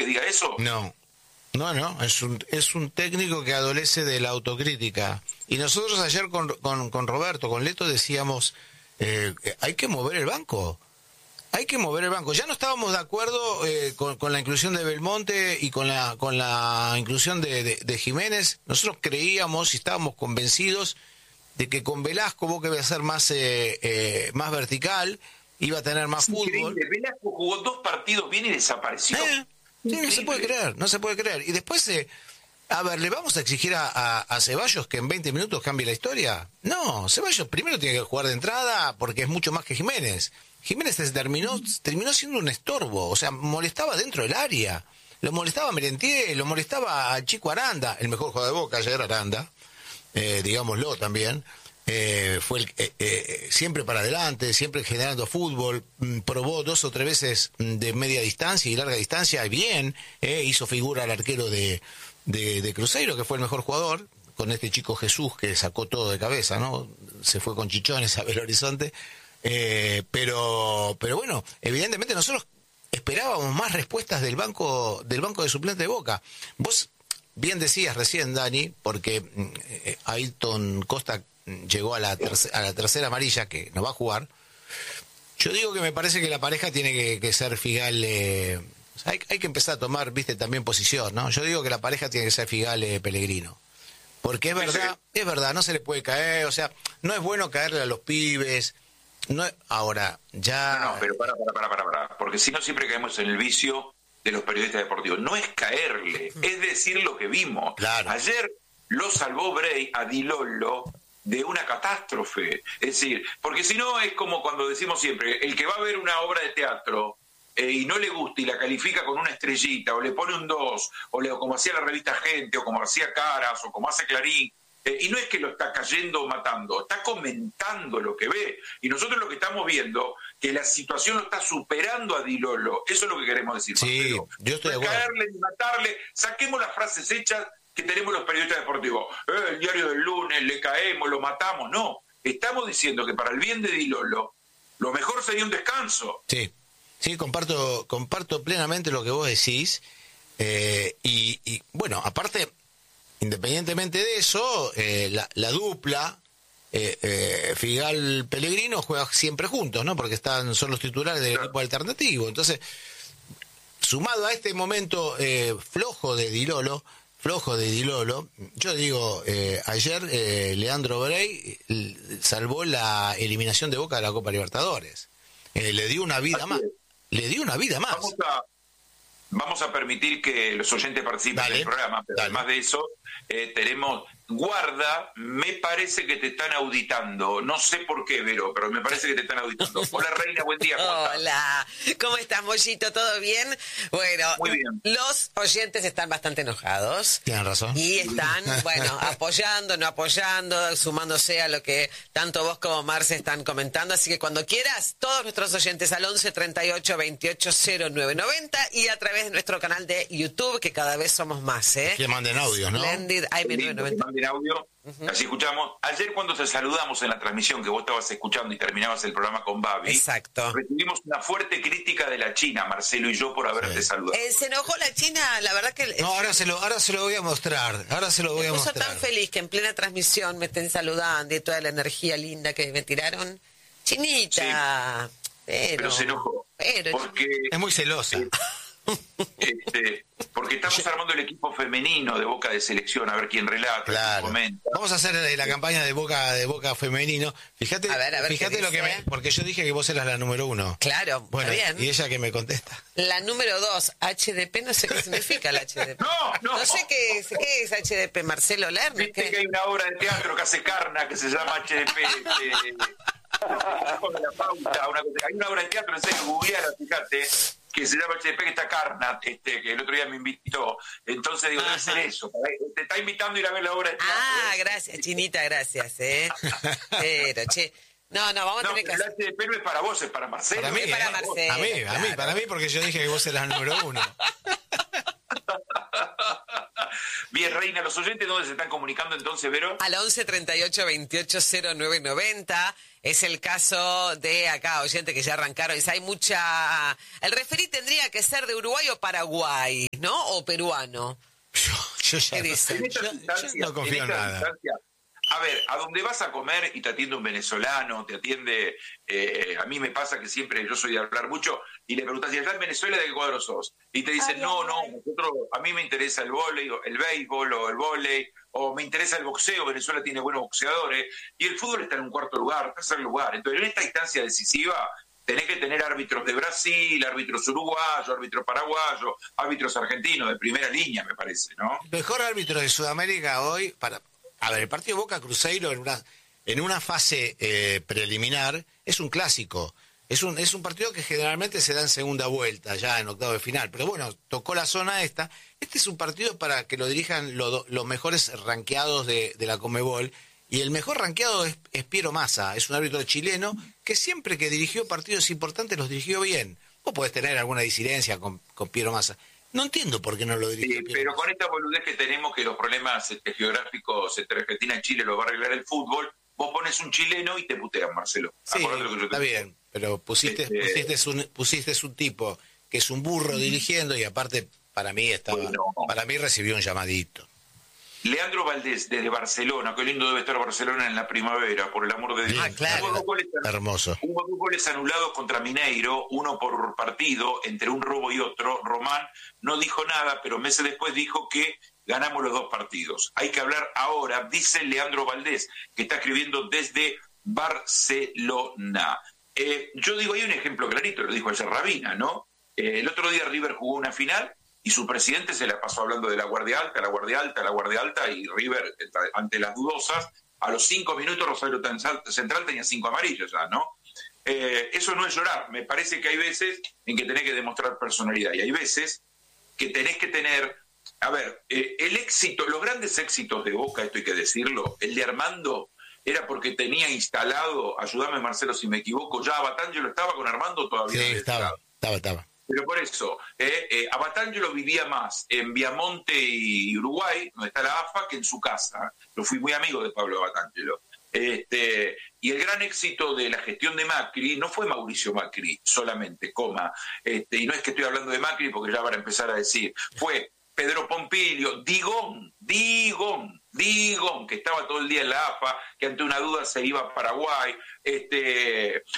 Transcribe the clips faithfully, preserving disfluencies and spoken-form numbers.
diga eso? No, no, no, es un, es un técnico que adolece de la autocrítica. Y nosotros ayer con, con, con Roberto, con Leto, decíamos, eh, hay que mover el banco. Hay que mover el banco. Ya no estábamos de acuerdo eh, con, con la inclusión de Belmonte y con la con la inclusión de, de, de Jiménez. Nosotros creíamos y estábamos convencidos de que con Velasco Boca iba a ser más eh, eh, más vertical, iba a tener más Es fútbol. increíble. Velasco jugó dos partidos bien y desapareció. Eh, sí, no se puede creer, no se puede creer. Y después, eh, a ver, ¿le vamos a exigir a, a, a Ceballos que en veinte minutos cambie la historia? No, Ceballos primero tiene que jugar de entrada porque es mucho más que Jiménez. Jiménez se terminó, terminó siendo un estorbo, o sea, molestaba dentro del área. Lo molestaba a Merentier, lo molestaba a Chico Aranda, el mejor jugador de Boca ayer, Aranda, eh, digámoslo también. Eh, fue el, eh, eh, siempre para adelante, siempre generando fútbol, mm, probó dos o tres veces de media distancia y larga distancia, y bien, eh, hizo figura al arquero de, de, de Cruzeiro, que fue el mejor jugador, con este chico Jesús que sacó todo de cabeza, ¿no? Se fue con chichones a Belo Horizonte. Eh, pero pero bueno, evidentemente nosotros esperábamos más respuestas del banco del banco de suplentes de Boca. Vos bien decías recién, Dani, porque eh, Ayrton Costa llegó a la, terce- a la tercera amarilla, que no va a jugar. Yo digo que me parece que la pareja tiene que, que ser Figal, eh, o sea, hay, hay que empezar a tomar, viste, también posición, ¿no? Yo digo que la pareja tiene que ser Figal, eh, Pellegrino. Porque es verdad, es verdad, no se le puede caer, o sea, no es bueno caerle a los pibes. No, ahora, ya... No, no, pero para, para, para, para, para, porque si no siempre caemos en el vicio de los periodistas deportivos. No es caerle, es decir lo que vimos. Claro. Ayer lo salvó Bray a Di Lollo de una catástrofe. Es decir, porque si no es como cuando decimos siempre, el que va a ver una obra de teatro eh, y no le gusta y la califica con una estrellita, o le pone un dos, o le, como hacía la revista Gente, o como hacía Caras, o como hace Clarín, Eh, y no es que lo está cayendo o matando, está comentando lo que ve. Y nosotros lo que estamos viendo, que la situación lo está superando a Di Lollo. Eso es lo que queremos decir. Sí, Marcelo. yo estoy de No es acuerdo. caerle ni matarle. Saquemos las frases hechas que tenemos los periodistas deportivos. Eh, el diario del lunes, le caemos, lo matamos. No, estamos diciendo que para el bien de Di Lollo, lo mejor sería un descanso. Sí, sí, comparto, comparto plenamente lo que vos decís. Eh, y, y, bueno, aparte... Independientemente de eso, eh, la, la dupla eh, eh, Figal-Pellegrino juega siempre juntos, ¿no? Porque están son los titulares del equipo alternativo. Entonces, sumado a este momento eh, flojo de Di Lollo, flojo de Di Lollo, yo digo, eh, ayer eh, Leandro Bray eh, salvó la eliminación de Boca de la Copa Libertadores. Eh, le dio una vida Así más. es. Le dio una vida más. Vamos a, vamos a permitir que los oyentes participen Dale, del programa, pero dale. además de eso, eh, tenemos... Guarda, me parece que te están auditando. No sé por qué, Vero, pero me parece que te están auditando. Hola, Reina, buen día. ¿Cómo estás? Hola, ¿cómo estás, Mollito? ¿Todo bien? Bueno, Muy bien. Los oyentes están bastante enojados. Tienen razón. Y están, bueno, apoyando, no apoyando, sumándose a lo que tanto vos como Marce están comentando. Así que cuando quieras, todos nuestros oyentes al once treinta y ocho veintiocho cero nueve noventa y a través de nuestro canal de YouTube, que cada vez somos más, ¿eh? Que manden audios, ¿no? Splendid, ay, Qué lindo, noventa. que manden audio. Así escuchamos. Ayer cuando te saludamos en la transmisión que vos estabas escuchando y terminabas el programa con Babi, Exacto. recibimos una fuerte crítica de la China, Marcelo y yo, por haberte Sí. saludado. Eh, se enojó la China, la verdad que... No, ahora se lo, ahora se lo voy a mostrar. Ahora se lo voy Me a puso mostrar. tan feliz que en plena transmisión me estén saludando y toda la energía linda que me tiraron. Chinita, pero... Pero se enojó. Pero, Porque, Es muy celosa. este, porque estamos armando el equipo femenino de Boca de Selección, a ver quién relata, Claro. quién comenta. Vamos a hacer eh, la campaña de Boca de Boca femenino. Fíjate, A ver, a ver fíjate qué lo que dice. me, porque yo dije que vos eras la número uno. claro, Bueno, está bien. y ella que me contesta. La número dos, H D P, no sé qué significa el H D P. No, no. No sé qué, qué es H D P, Marcelo Lerner. Viste ¿qué? que hay una obra de teatro que hace Carna que se llama H D P. Este, con la pauta, una cosa- hay una obra de teatro, en serio, googleala, fíjate, que se llama H D P, que está Carna, este, que el otro día me invitó. Entonces digo, debe ser eso. Te está invitando a ir a ver la obra de teatro. Ah, ¿eh? gracias, Chinita, gracias, ¿eh? Pero, che, no, no, vamos a No, tener que pero el hacer... H D P no es para vos, es para Marcelo. Para mí, Es para ¿eh? Marcelo, a mí, a mí, claro. para mí, porque yo dije que vos eras la número uno. Bien, Reina, los oyentes, ¿dónde se están comunicando entonces, Vero? Al once treinta y ocho veintiocho cero nueve noventa. Es el caso de acá, oyente, que ya arrancaron. Dice, hay mucha... El referí tendría que ser de Uruguay o Paraguay, ¿no? O peruano. Yo, yo ya ¿Qué no, dicen? yo, yo no confío en nada. A ver, a donde vas a comer y te atiende un venezolano, te atiende... Eh, a mí me pasa que siempre, yo soy de hablar mucho, y le preguntas, ¿y allá en Venezuela de qué cuadro sos? Y te dicen, Ay, no, ay, no, ay. nosotros, a mí me interesa el vóley, o el béisbol, o el vóley, o me interesa el boxeo, Venezuela tiene buenos boxeadores, y el fútbol está en un cuarto lugar, tercer lugar. Entonces, en esta instancia decisiva, tenés que tener árbitros de Brasil, árbitros uruguayos, árbitros paraguayos, árbitros argentinos, de primera línea, me parece, ¿no? El mejor árbitro de Sudamérica hoy, para a ver, el partido Boca Cruzeiro en una en una fase eh, preliminar es un clásico. Es un es un partido que generalmente se da en segunda vuelta, ya en octavo de final. Pero bueno, tocó la zona esta. Este es un partido para que lo dirijan lo, los mejores ranqueados de, de la Conmebol. Y el mejor ranqueado es, es Piero Massa. Es un árbitro chileno que siempre que dirigió partidos importantes los dirigió bien. Vos podés tener alguna disidencia con, con Piero Massa. No entiendo por qué no lo dirigió. Sí, Piero pero Massa. con esta boludez que tenemos, que los problemas este, geográficos entre Argentina y Chile los va a arreglar el fútbol, vos pones un chileno y te putean, Marcelo. Sí, Acordate lo que yo te está digo. bien, pero pusiste, Este- pusiste, un, pusiste un tipo que es un burro dirigiendo y aparte para mí estaba, Bueno. para mí recibió un llamadito. Leandro Valdés, desde Barcelona, qué lindo debe estar Barcelona en la primavera, por el amor de Dios. Ah, claro. Hubo dos goles, Hermoso. hubo dos goles anulados contra Mineiro, uno por partido, entre un robo y otro. Román no dijo nada, pero meses después dijo que ganamos los dos partidos. Hay que hablar ahora, dice Leandro Valdés, que está escribiendo desde Barcelona. Eh, yo digo, hay un ejemplo clarito, lo dijo ayer Rabina, ¿no? Eh, el otro día River jugó una final y su presidente se la pasó hablando de la guardia alta, la guardia alta, la guardia alta, y River, ante las dudosas, a los cinco minutos Rosario Central tenía cinco amarillos ya, ¿no? Eh, eso no es llorar. Me parece que hay veces en que tenés que demostrar personalidad y hay veces que tenés que tener... A ver, eh, el éxito, los grandes éxitos de Boca, esto hay que decirlo, el de Armando era porque tenía instalado, ayúdame Marcelo si me equivoco, ya Abatangelo estaba con Armando todavía. Sí, en el estaba, estado. estaba, estaba. Pero por eso, eh, eh, Abatangelo vivía más en Viamonte y Uruguay, donde está la A F A, que en su casa. Yo fui muy amigo de Pablo Abatangelo. Este, y el gran éxito de la gestión de Macri no fue Mauricio Macri solamente, coma, este, y no es que estoy hablando de Macri porque ya van a empezar a decir, fue Pedro Pompilio, Digón, Digón, Digón, que estaba todo el día en la A F A, que ante una duda se iba a Paraguay, este, eh,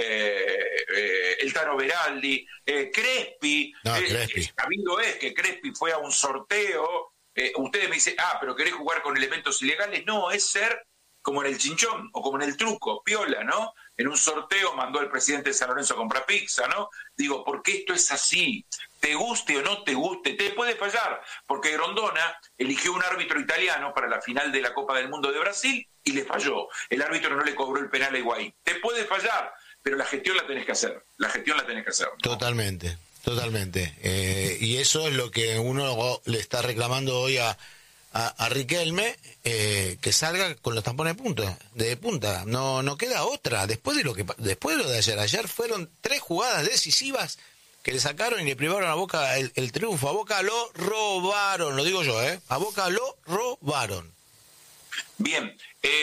eh, el Tano Beraldi, eh, Crespi, No, eh, Crespi. eh, sabido es que Crespi fue a un sorteo, eh, ustedes me dicen, ah, pero querés jugar con elementos ilegales, no, es ser como en el chinchón o como en el truco, piola, ¿no? En un sorteo mandó el presidente de San Lorenzo a comprar pizza, ¿no? Digo, porque esto es así, te guste o no te guste, te puede fallar, porque Grondona eligió un árbitro italiano para la final de la Copa del Mundo de Brasil y le falló. El árbitro no le cobró el penal a Higuaín. Te puede fallar, pero la gestión la tenés que hacer, la gestión la tenés que hacer, ¿no? Totalmente, totalmente. Eh, y eso es lo que uno le está reclamando hoy a, a, a Riquelme, eh, que salga con los tampones de punta, de punta. No, no queda otra. Después de lo que después de lo de ayer, ayer fueron tres jugadas decisivas que le sacaron y le privaron a Boca el, el triunfo. A Boca lo robaron, lo digo yo, ¿eh? A Boca lo robaron. Bien,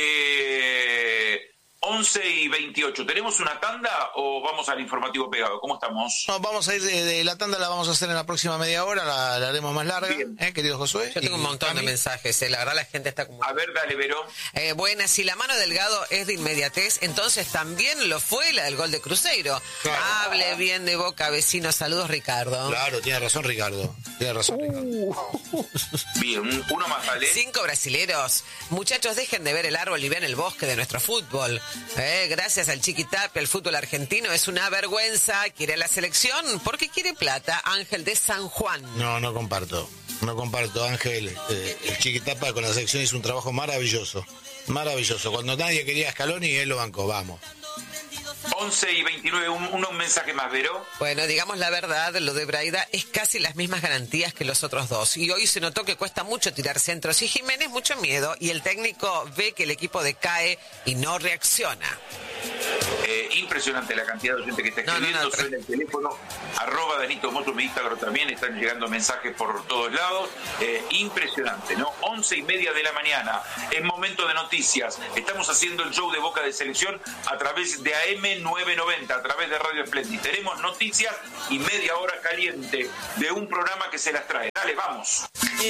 eh, once y veintiocho, ¿tenemos una tanda o vamos al informativo pegado? ¿Cómo estamos? No, vamos a ir de, de la tanda, la vamos a hacer en la próxima media hora, la, la haremos más larga, Bien. ¿eh, querido Josué? Yo tengo un Y montón de Cami. mensajes, eh, la verdad la gente está como... A ver, dale, Vero. Eh, buena, si la mano Delgado es de inmediatez, entonces también lo fue la del gol de Cruzeiro. Claro. Hable bien de Boca, vecino. Saludos, Ricardo. Claro, tiene razón Ricardo, tiene razón Ricardo. Bien, un- uno más, dale. Cinco brasileros. Muchachos, dejen de ver el árbol y vean el bosque de nuestro fútbol. Eh, gracias al Chiquitapia, el fútbol argentino es una vergüenza. Quiere la selección porque quiere plata. Ángel de San Juan. No, no comparto, no comparto, Ángel. Eh, el Chiquitapa con la selección hizo un trabajo maravilloso, maravilloso. Cuando nadie quería a Scaloni, él lo bancó, vamos. once y veintinueve, un, un mensaje más, Vero. Bueno, digamos la verdad, lo de Braida es casi las mismas garantías que los otros dos. Y hoy se notó que cuesta mucho tirar centros y Jiménez mucho miedo y el técnico ve que el equipo decae y no reacciona. Eh, impresionante la cantidad de gente que está No, no, escribiendo, no, suena el teléfono, arroba Danito Moto, mi Instagram también, están llegando mensajes por todos lados, eh, impresionante, ¿no? Once y media de la mañana, es momento de noticias, estamos haciendo el show de Boca de Selección a través de A M novecientos noventa, a través de Radio Splendid, tenemos noticias y media hora caliente de un programa que se las trae, dale, vamos.